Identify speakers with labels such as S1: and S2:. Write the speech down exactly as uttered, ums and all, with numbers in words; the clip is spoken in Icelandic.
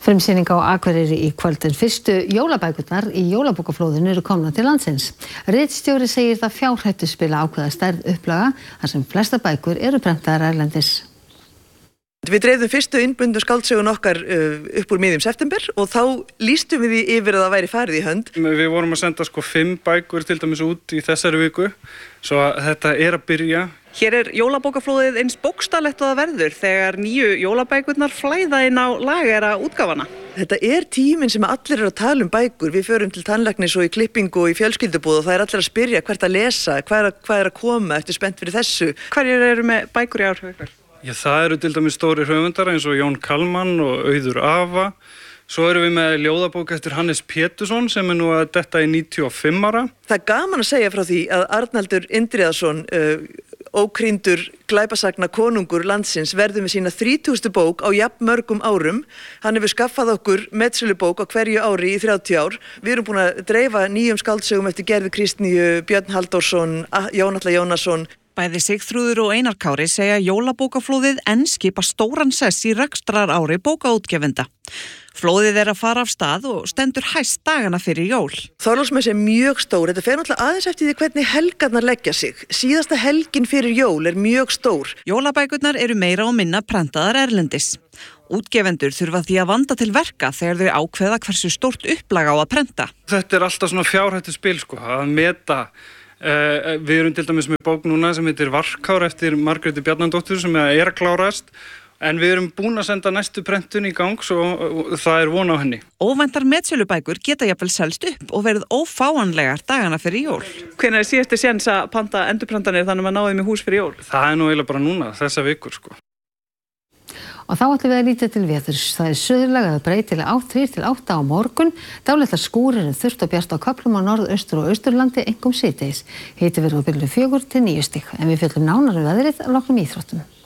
S1: Frumsýning á Akureyri í kvöld en fyrstu jólabækurnar í jólabókaflóðinu eru komnar til landsins. Ritstjóri segir það fjárhættuspil að ákveða stærð upplaga þar sem flestar bækur eru prentaðar erlendis.
S2: Við dreifðum fyrstu innbundu skáldsögun okkar uh, upp úr miðjum september og þá lýstum við því yfir að það væri farið í hönd.
S3: Við vorum að senda sko fimm bækur til dæmis út í þessari viku, svo þetta er að byrja.
S4: Hér er jólabókaflóðið eins bókstaflegt og það verður þegar nýju jólabækurnar flæða inn á lagera útgáfana.
S2: Þetta er tíminn sem allir eru að tala um bækur. Við förum til tannlæknis og í klippingu og í fjölskyldubúð og það er allir að spyrja hvert að lesa, hvað er að, hvað er að koma, ertu spennt fyrir þessu.
S4: Hverjir eru með bækur í ár hjá ykkur?
S3: Já, það eru til dæmis stóri höfundar eins og Jón Kalman og Auður Ava. Svo erum við með ljóðabók eftir Hannes Pétursson sem er nú að detta í níutíu og fimm ára.
S2: Það er gaman að segja frá því að Arnaldur Indriðason, uh, ókrýndur glæpasagna konungur landsins, verður með sína þrítugasta bók á jafn mörgum árum. Hann hefur skaffað okkur metsölubók á hverju ári í þrjátíu ár. Við erum búin að dreifa nýjum skáldsögum eftir Gerði Kristnýju, Björn Halldórsson, Jón Atla Jónasson.
S4: Bæði Sigþrúður og Einar Kári segja jólabókaflóðið enn skipa stóran sess í rekstrarári bókaútgefenda. Flóðið er að fara af stað og stendur hæst dagana fyrir jól.
S2: Þorláksmessu er mjög stór. Þetta fer náttúrulega aðeins eftir því hvernig helgarnar leggja sig. Síðasta helgin fyrir jól er mjög stór.
S4: Jólabækurnar eru meira og minna prentaðar erlendis. Útgefendur þurfa því að vanda til verka þegar þau ákveða hversu stórt upplag á að prenta.
S3: Þetta er alltaf svona fjárhættuspil sko, að meta. Uh, við erum til dæmis með bók núna sem heitir Varkár eftir Margréti Bjarnadóttur sem er að klárast en við erum búin að senda næstu prentun í gang svo og það er von á henni.
S4: Óvæntar metsölubækur geta jafnvel selst upp og verið ófáanlegar dagana fyrir jól. Hvenær er síðustu séns að panta endurprentanir þannig að maður náði með hús fyrir jól?
S3: Það er nú eiginlega bara núna, þessa vikur sko.
S1: Og þá ætlum við að líta til veðurs. Það er suðurlega eða breytileg átt þrír til átta á morgun. Dálitlar skúrir en þurrt og bjart á köflum á norðaustur og austurlandi, einkum síðdegis. Hiti verður á bilinu fjögur til níu stig. En við fjöllum nánar um veðrið að loknum íþróttum.